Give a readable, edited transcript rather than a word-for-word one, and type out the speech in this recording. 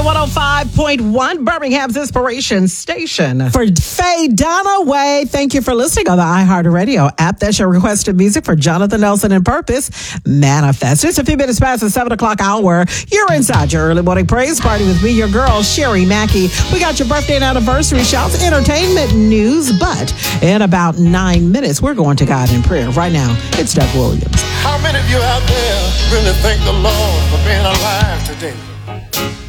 105.1, Birmingham's Inspiration Station. For Faye Dunaway, thank you for listening on the iHeartRadio app. That's your requested music for Jonathan Nelson and Purpose Manifest. Just a few minutes past the 7 o'clock hour. You're inside your early morning praise party with me, your girl, Sherry Mackey. We got your birthday and anniversary shouts, entertainment news, but in about 9 minutes, we're going to God in prayer. Right now, it's Doug Williams. How many of you out there really thank the Lord for being alive today?